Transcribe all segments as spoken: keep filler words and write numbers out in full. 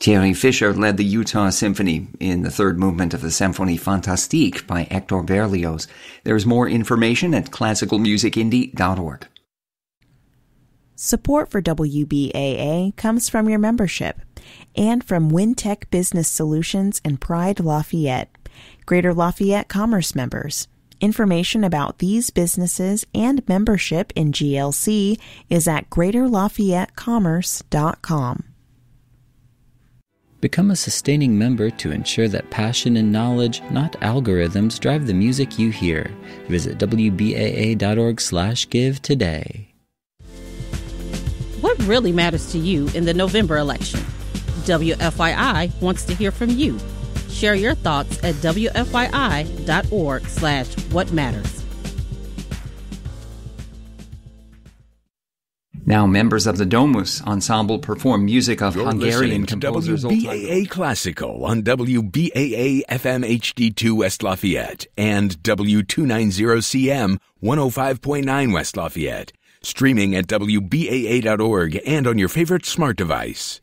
Thierry Fischer led the Utah Symphony in the third movement of the Symphonie Fantastique by Hector Berlioz. There's more information at classical music indie dot org. Support for W B A A comes from your membership and from Wintech Business Solutions and Pride Lafayette, Greater Lafayette Commerce members. Information about these businesses and membership in G L C is at greater lafayette commerce dot com. Become a sustaining member to ensure that passion and knowledge, not algorithms, drive the music you hear. Visit W B A A dot org slash give today. What really matters to you in the November election? W F Y I wants to hear from you. Share your thoughts at W F Y I dot org slash what matters. Now, members of the Domus Ensemble perform music of You're Hungarian listening to composers. W B A A Classical on W B A A F M H D two West Lafayette and W two ninety C M one oh five point nine West Lafayette. Streaming at W B A A dot org and on your favorite smart device.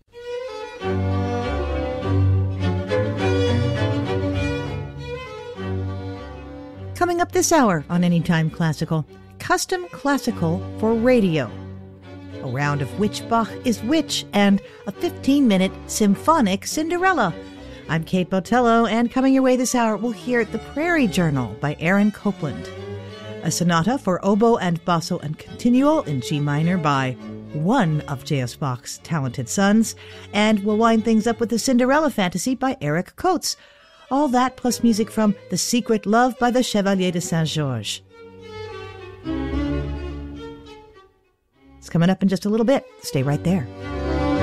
Coming up this hour on Anytime Classical, Custom Classical for Radio. A round of Which Bach is Which and a fifteen-minute symphonic Cinderella. I'm Kate Botello, and coming your way this hour, we'll hear The Prairie Journal by Aaron Copland, a sonata for oboe and basso and continuo in G minor by one of J S. Bach's talented sons, and we'll wind things up with the Cinderella Fantasy by Eric Coates. All that plus music from The Secret Love by the Chevalier de Saint-Georges. It's coming up in just a little bit. Stay right there.